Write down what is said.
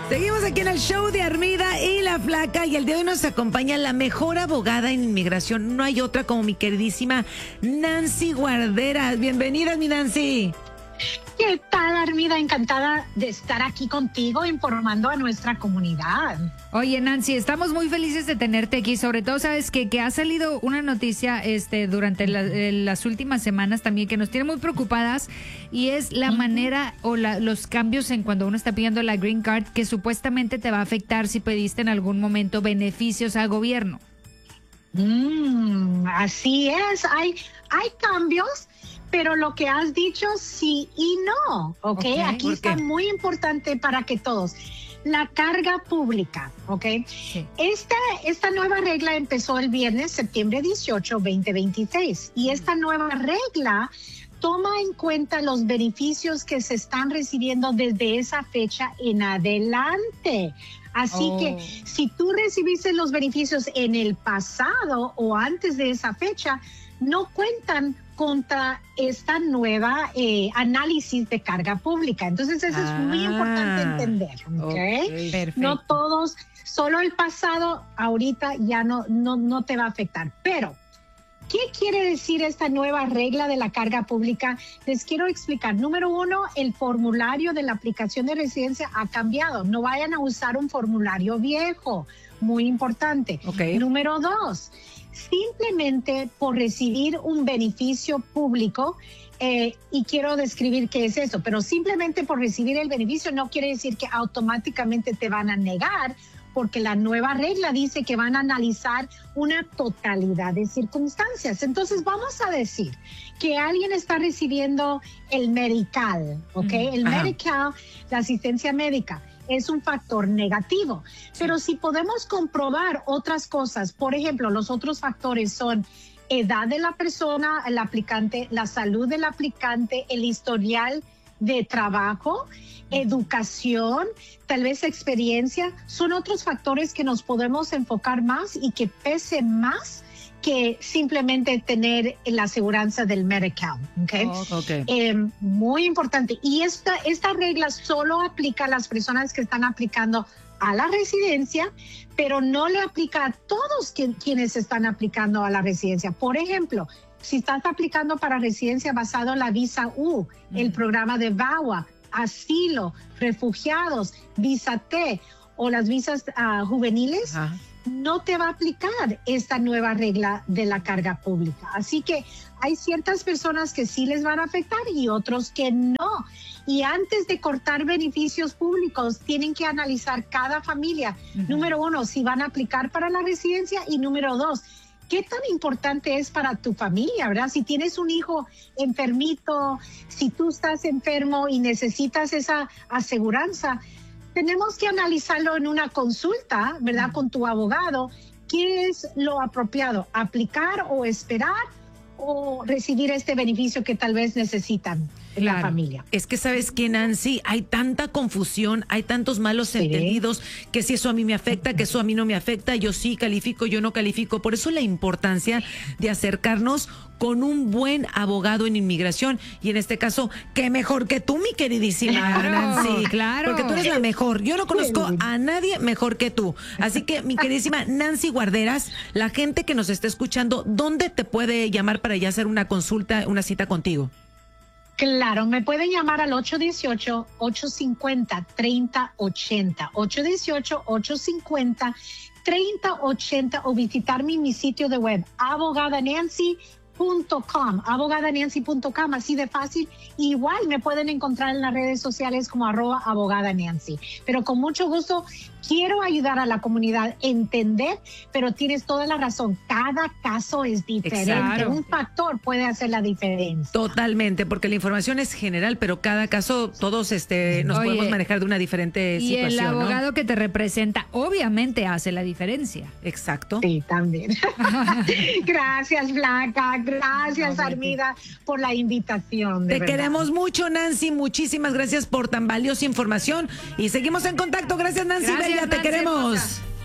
Seguimos aquí en el show de Armida y la Flaca, y el día de hoy nos acompaña la mejor abogada en inmigración. No hay otra como mi queridísima Nancy Guarderas. Bienvenida, mi Nancy. ¿Qué tal, Armida? Encantada de estar aquí contigo informando a nuestra comunidad. Oye, Nancy, estamos muy felices de tenerte aquí. Sobre todo, sabes que ha salido una noticia durante las últimas semanas también que nos tiene muy preocupadas, y es la manera o los cambios en cuando uno está pidiendo la Green Card, que supuestamente te va a afectar si pediste en algún momento beneficios al gobierno. Así es, hay cambios, pero lo que has dicho sí y no, ¿ok? Aquí está muy importante para que todos. La carga pública, ¿ok? Sí. Esta nueva regla empezó el viernes, septiembre 18, 2026. Y esta nueva regla toma en cuenta los beneficios que se están recibiendo desde esa fecha en adelante. Así que si tú recibiste los beneficios en el pasado o antes de esa fecha, no cuentan contra esta nueva análisis de carga pública. Entonces eso es muy importante entender, ¿ok? No todos, solo el pasado ahorita ya no te va a afectar. Pero, ¿qué quiere decir esta nueva regla de la carga pública? Les quiero explicar. Número uno, el formulario de la aplicación de residencia ha cambiado. No vayan a usar un formulario viejo. Muy importante. Número dos, simplemente por recibir un beneficio público, y quiero describir qué es eso, pero simplemente por recibir el beneficio no quiere decir que automáticamente te van a negar, porque la nueva regla dice que van a analizar una totalidad de circunstancias. Entonces vamos a decir que alguien está recibiendo el Medi-Cal, ¿ok? El Medi-Cal, la asistencia médica, es un factor negativo. Pero si podemos comprobar otras cosas, por ejemplo, los otros factores son edad de la persona, el aplicante, la salud del aplicante, el historial de trabajo, educación, tal vez experiencia, son otros factores que nos podemos enfocar más y que pese más que simplemente tener la aseguranza del Medi-Cal, muy importante. Y esta regla solo aplica a las personas que están aplicando a la residencia, pero no le aplica a todos quienes están aplicando a la residencia. Por ejemplo, si estás aplicando para residencia basado en la visa U, el programa de VAWA, asilo, refugiados, visa T o las visas juveniles, no te va a aplicar esta nueva regla de la carga pública. Así que hay ciertas personas que sí les van a afectar y otros que no. Y antes de cortar beneficios públicos, tienen que analizar cada familia. Número uno, si van a aplicar para la residencia, y número dos, ¿qué tan importante es para tu familia, verdad? Si tienes un hijo enfermito, si tú estás enfermo y necesitas esa aseguranza, tenemos que analizarlo en una consulta, ¿verdad? Con tu abogado. ¿Qué es lo apropiado? ¿Aplicar o esperar o recibir este beneficio que tal vez necesitan la familia? Es que, ¿sabes qué, Nancy? Hay tanta confusión, hay tantos malos entendidos, que si eso a mí me afecta, que eso a mí no me afecta, yo sí califico, yo no califico. Por eso la importancia de acercarnos con un buen abogado en inmigración, y en este caso, qué mejor que tú, mi queridísima Nancy. Claro. Porque tú eres la mejor. Yo no conozco a nadie mejor que tú. Así que, mi queridísima Nancy Guarderas, la gente que nos está escuchando, ¿dónde te puede llamar para ya hacer una consulta, una cita contigo? Claro, me pueden llamar al 818-850-3080, 818-850-3080, o visitar mi sitio de web, abogadanancy.com, así de fácil. Igual me pueden encontrar en las redes sociales como @abogadanancy. Pero con mucho gusto quiero ayudar a la comunidad a entender, pero tienes toda la razón, cada caso es diferente. Un factor puede hacer la diferencia. Totalmente, porque la información es general, pero cada caso todos nos podemos manejar de una diferente situación. Y el abogado que te representa obviamente hace la diferencia. Exacto. Sí, también. Gracias, Flaca. Gracias, Armida, por la invitación. Te queremos mucho, Nancy. Muchísimas gracias por tan valiosa información. Y seguimos en contacto. Gracias, Nancy. Bella, te queremos.